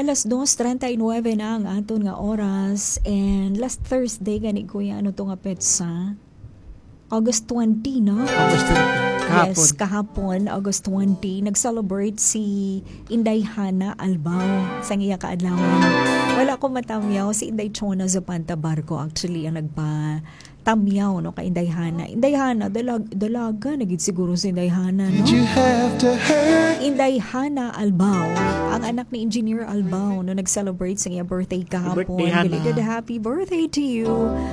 Alas 2:39 na ang aton nga oras and last Thursday gani kuya ano to nga petsa? August 20 no? August 20. Kahapon. Yes, kahapon August 20 nag-celebrate si Inday Hana Albao sa iya kaadlawan. Wala ko matamyaw si Inday Chona Zapanta Barco actually ang tamyaw no kay Inday Hana. Inday Hana dalaga nagid siguro si Inday Hana no. Inday Hana Albao, ang anak ni Engineer Albao no nag-celebrate sa iyang birthday kahapon. Birthday, Hana. Belated happy birthday to you.